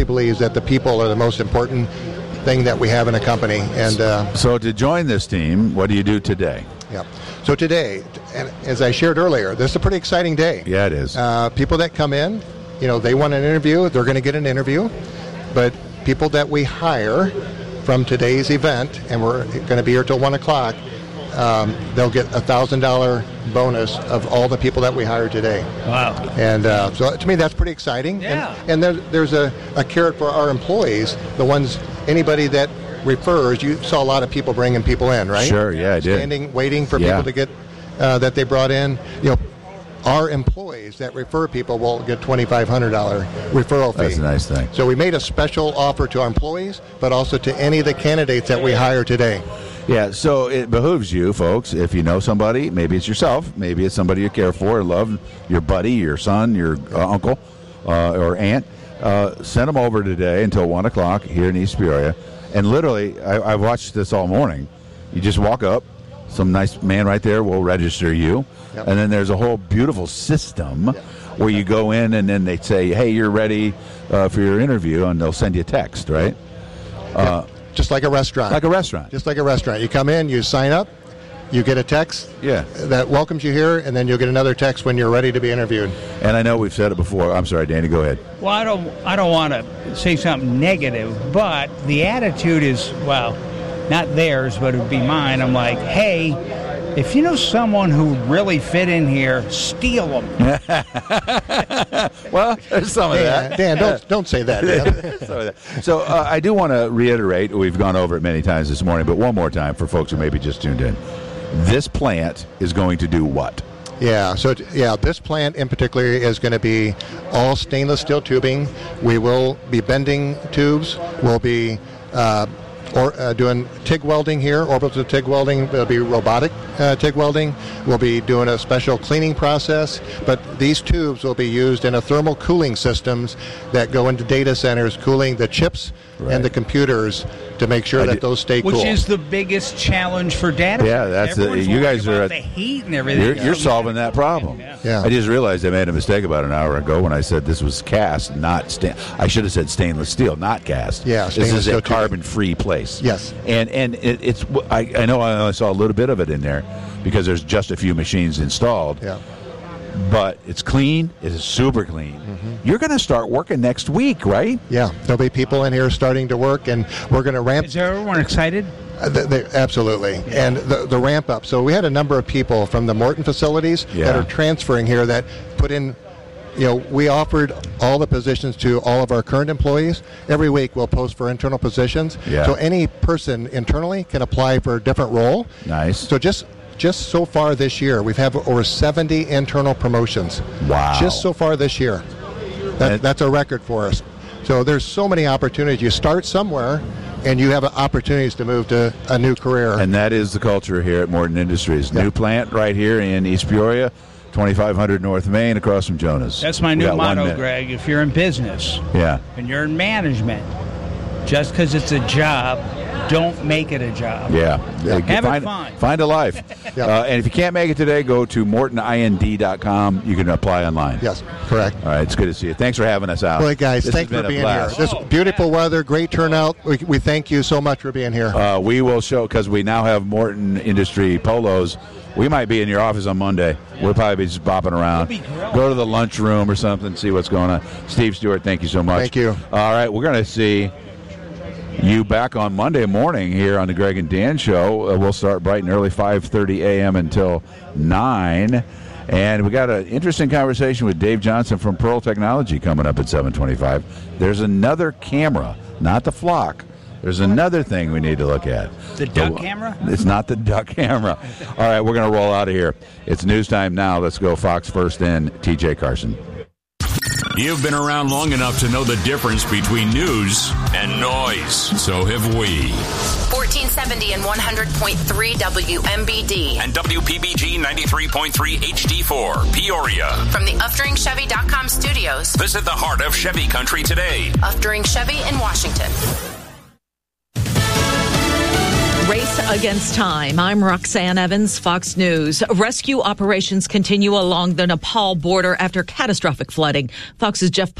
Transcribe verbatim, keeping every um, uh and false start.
believes that the people are the most important thing that we have in a company. And uh, so to join this team, what do you do today? Yeah. So today, and as I shared earlier, this is a pretty exciting day. Yeah, it is. Uh, people that come in, you know, they want an interview, they're going to get an interview. But people that we hire from today's event, and we're going to be here till one o'clock, um, they'll get a one thousand dollars bonus of all the people that we hire today. Wow. And uh, so to me, that's pretty exciting. Yeah. And, and there, there's a, a carrot for our employees, the ones, anybody that refers. You saw a lot of people bringing people in, right? Sure, yeah, I did. Standing, waiting for yeah. people to get, uh, that they brought in. You know, our employees that refer people will get twenty-five hundred dollars referral fee. That's a nice thing. So we made a special offer to our employees, but also to any of the candidates that we hire today. Yeah, so it behooves you, folks, if you know somebody, maybe it's yourself, maybe it's somebody you care for or love, your buddy, your son, your uh, uncle, uh, or aunt, uh, send them over today until one o'clock here in East Peoria. And literally, I, I've watched this all morning. You just walk up, some nice man right there will register you, yep. and then there's a whole beautiful system yep. where you go in and then they say, hey, you're ready uh, for your interview, and they'll send you a text, right? Yep. Uh, Just like a restaurant. Like a restaurant. Just like a restaurant. You come in, you sign up, you get a text yeah. that welcomes you here, and then you'll get another text when you're ready to be interviewed. And I know we've said it before. I'm sorry, Danny, go ahead. Well, I don't I don't want to say something negative, but the attitude is, well, not theirs, but it would be mine. I'm like, hey, if you know someone who really fit in here, steal them. Well, there's some of Dan, that. Dan, don't, don't say that, Dan. some of that. So uh, I do want to reiterate, we've gone over it many times this morning, but one more time for folks who maybe just tuned in. This plant is going to do what? Yeah, so yeah, this plant in particular is going to be all stainless steel tubing. We will be bending tubes. We'll be uh, or uh, doing TIG welding here, orbital TIG welding. There'll be robotic uh, TIG welding. We'll be doing a special cleaning process. But these tubes will be used in a thermal cooling systems that go into data centers, cooling the chips right. and the computers to make sure I that did, those stay which cool. Which is the biggest challenge for data. Yeah, that's a, you guys are at the heat and everything. You're, you're solving that problem. Yeah. Yeah. I just realized I made a mistake about an hour ago when I said this was cast, not stain. I should have said stainless steel, not cast. Yeah, this is steel a carbon-free place. Yes, and and it, it's. I, I know I only saw a little bit of it in there because there's just a few machines installed. Yeah. But it's clean. It is super clean. Mm-hmm. You're going to start working next week, right? Yeah. There'll be people in here starting to work, and we're going to ramp. Is everyone excited? Uh, they, they, absolutely. Yeah. And the, the ramp up. So we had a number of people from the Morton facilities yeah. that are transferring here that put in, you know, we offered all the positions to all of our current employees. Every week we'll post for internal positions. Yeah. So any person internally can apply for a different role. Nice. So just Just so far this year, we've had over seventy internal promotions. Wow. Just so far this year. That, that's a record for us. So there's so many opportunities. You start somewhere, and you have opportunities to move to a new career. And that is the culture here at Morton Industries. Yeah. New plant right here in East Peoria, twenty-five hundred North Main, across from Jonas. That's my We new got one motto, minute. Greg. If you're in business yeah. and you're in management, just because it's a job, don't make it a job. Yeah. yeah. Have find, it fun. Find a life. Yep. uh, and if you can't make it today, go to morton ind dot com. You can apply online. Yes, correct. All right. It's good to see you. Thanks for having us out. Well, guys, this thanks has for been a being blast. here. This Oh, beautiful yeah. weather, great turnout. We, we thank you so much for being here. Uh, we will show, because we now have Morton Industry polos. We might be in your office on Monday. We'll probably be just bopping around. We'll be growing. Go to the lunchroom or something, see what's going on. Steve Stewart, thank you so much. Thank you. All right, we're going to see you back on Monday morning here on the Greg and Dan Show. Uh, we'll start bright and early, five thirty a.m. until nine. And we got an interesting conversation with Dave Johnson from Pearl Technology coming up at seven twenty-five. There's another camera, not the flock. There's another thing we need to look at. The duck camera? It's not the duck camera. All right, we're going to roll out of here. It's news time now. Let's go Fox First in, T J Carson. You've been around long enough to know the difference between news and noise. So have we. fourteen seventy and one hundred point three W M B D. And W P B G ninety-three point three H D four, Peoria. From the Uftering Chevy dot com studios. Visit the heart of Chevy country today. Uftering Chevy in Washington. Race against time. I'm Roxanne Evans, Fox News. Rescue operations continue along the Nepal border after catastrophic flooding. Fox's Jeff